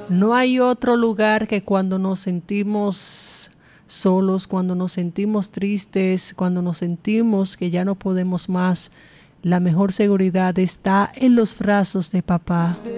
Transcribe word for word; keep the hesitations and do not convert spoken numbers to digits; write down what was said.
No hay otro lugar que cuando nos sentimos solos, cuando nos sentimos tristes, cuando nos sentimos que ya no podemos más, la mejor seguridad está en los brazos de papá.